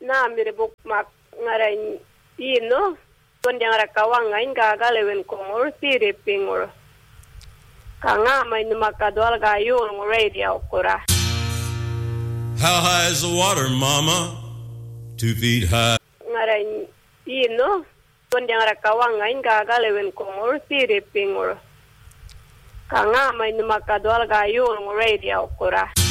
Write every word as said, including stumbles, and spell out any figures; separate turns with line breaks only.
na mire buk mak ngarai ino ton yang rakawang ngain gagalewen kongor tire pingor kanga mai numakadwal gayo ng radio kura.
How high is the water, Mama? Two feet high.
Ngarai ino ton yang rakawang ngain gagalewen kongor tire pingor kanga mai numakadwal gayo ng radio kura.